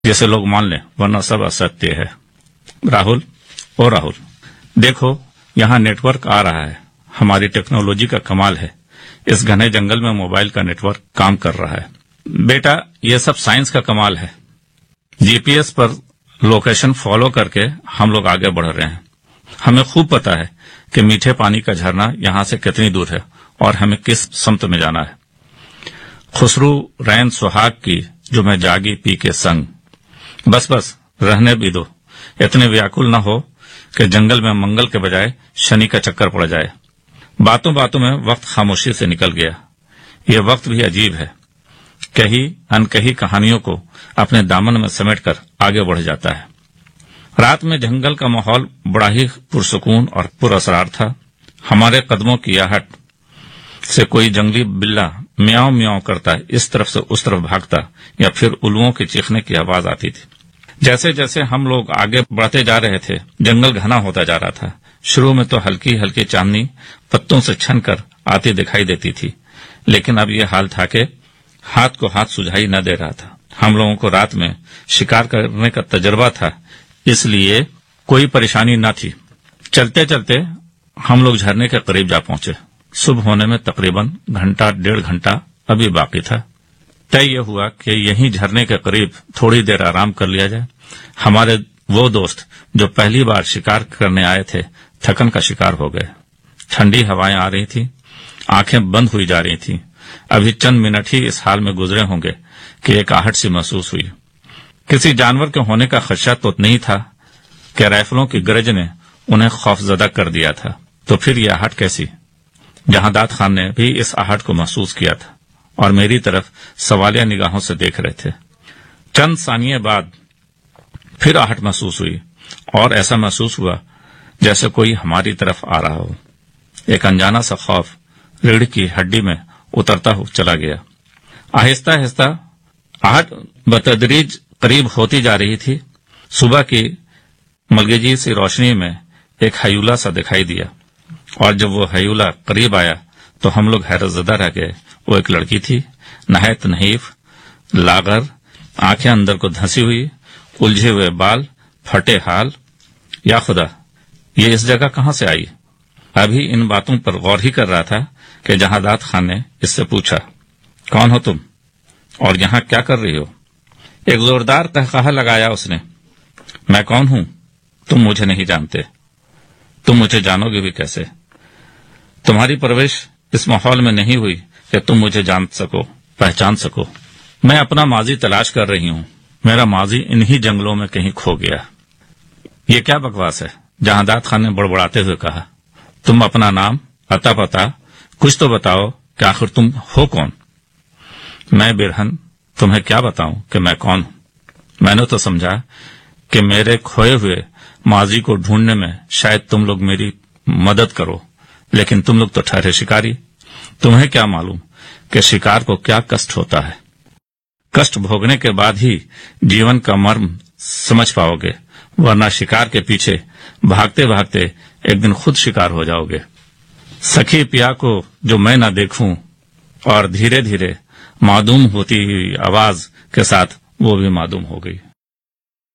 جیسے لوگ مان لیں، ورنہ سب اساتیہ ہے۔ راہل دیکھو، یہاں نیٹ ورک آ رہا ہے، ہماری ٹیکنالوجی کا کمال ہے، اس گھنے جنگل میں موبائل کا نیٹ ورک کام کر رہا ہے۔ بیٹا، یہ سب سائنس کا کمال ہے، جی پی ایس پر لوکیشن فالو کر کے ہم لوگ آگے بڑھ رہے ہیں۔ ہمیں خوب پتا ہے کہ میٹھے پانی کا جھرنا یہاں سے کتنی دور ہے اور ہمیں کس سمت میں جانا ہے۔ خسرو رین سہاگ کی جو میں جاگی پی کے سنگ، بس رہنے بھی دو، اتنے ویاکل نہ ہو کہ جنگل میں منگل کے بجائے شنی کا چکر پڑ جائے۔ باتوں باتوں میں وقت خاموشی سے نکل گیا۔ یہ وقت بھی عجیب ہے، کہی انکہی کہانیوں کو اپنے دامن میں سمیٹ کر آگے بڑھ جاتا ہے۔ رات میں جنگل کا ماحول بڑا ہی پرسکون اور پر اسرار تھا۔ ہمارے قدموں کی آہٹ سے کوئی جنگلی بلّا میاؤں میاؤں کرتا اس طرف سے اس طرف بھاگتا، یا پھر الوؤں کے چیخنے کی آواز آتی تھی۔ جیسے جیسے ہم لوگ آگے بڑھتے جا رہے تھے، جنگل گھنا ہوتا جا رہا تھا۔ شروع میں تو ہلکی ہلکی چاندنی پتوں سے چھن کر آتی دکھائی دیتی تھی، لیکن اب یہ حال تھا کہ ہاتھ کو ہاتھ سجھائی نہ دے رہا تھا۔ ہم لوگوں کو رات میں شکار کرنے کا تجربہ تھا، اس لیے کوئی پریشانی نہ تھی۔ چلتے چلتے ہم لوگ جھرنے کے قریب جا پہنچے۔ صبح ہونے میں تقریباً گھنٹہ 1.5 گھنٹہ ابھی باقی تھا۔ طے یہ ہوا کہ یہیں جھرنے کے قریب تھوڑی دیر آرام کر لیا جائے۔ ہمارے وہ دوست جو پہلی بار شکار کرنے آئے تھے تھکن کا شکار ہو گئے۔ ٹھنڈی ہوائیں آ رہی تھی، آنکھیں بند ہوئی جا رہی تھیں۔ ابھی چند منٹ ہی اس حال میں گزرے ہوں گے کہ ایک آہٹ سی محسوس ہوئی۔ کسی جانور کے ہونے کا خدشہ تو نہیں تھا کہ رائفلوں کی گرج نے انہیں خوفزدہ کر دیا تھا، تو پھر یہ آہٹ کیسی؟ جہانداد خان نے بھی اس آہٹ کو محسوس کیا تھا اور میری طرف سوالیہ نگاہوں سے دیکھ رہے تھے۔ چند ثانیے بعد پھر آہٹ محسوس ہوئی، اور ایسا محسوس ہوا جیسے کوئی ہماری طرف آ رہا ہو۔ ایک انجانا سا خوف ریڑھ کی ہڈی میں اترتا ہو چلا گیا۔ آہستہ آہستہ آہٹ بتدریج قریب ہوتی جا رہی تھی۔ صبح کی ملگجی سی روشنی میں ایک ہیولا سا دکھائی دیا، اور جب وہ ہیولا قریب آیا تو ہم لوگ حیرت زدہ رہ گئے۔ وہ ایک لڑکی تھی، نہایت نحیف، لاغر، آنکھیں اندر کو دھنسی ہوئی، الجھے ہوئے بال، پھٹے حال۔ یا خدا، یہ اس جگہ کہاں سے آئی؟ ابھی ان باتوں پر غور ہی کر رہا تھا کہ جہانداد خان نے اس سے پوچھا، کون ہو تم اور یہاں کیا کر رہی ہو؟ ایک زوردار قہقہہ لگایا اس نے۔ میں کون ہوں؟ تم مجھے نہیں جانتے، تم مجھے جانو گے بھی کیسے؟ تمہاری پرورش اس ماحول میں نہیں ہوئی کہ تم مجھے جان سکو، پہچان سکو۔ میں اپنا ماضی تلاش کر رہی ہوں، میرا ماضی انہی جنگلوں میں کہیں کھو گیا۔ یہ کیا بکواس ہے؟ جہانداد خان نے بڑبڑاتے ہوئے کہا۔ تم اپنا نام، اتا پتا کچھ تو بتاؤ کہ آخر تم ہو کون؟ میں برہن تمہیں کیا بتاؤں کہ میں کون ہوں؟ میں نے تو سمجھا کہ میرے کھوئے ہوئے ماضی کو ڈھونڈنے میں شاید تم لوگ میری مدد کرو، لیکن تم لوگ تو ٹھہرے شکاری۔ تمہیں کیا معلوم کہ شکار کو کیا کشٹ ہوتا ہے؟ کشٹ بھوگنے کے بعد ہی جیون کا مرم سمجھ پاؤ گے، ورنہ شکار کے پیچھے بھاگتے بھاگتے ایک دن خود شکار ہو جاؤ گے۔ سخی پیا کو جو میں نہ دیکھوں، اور دھیرے دھیرے معدوم ہوتی ہوئی آواز کے ساتھ وہ بھی معدوم ہو گئی۔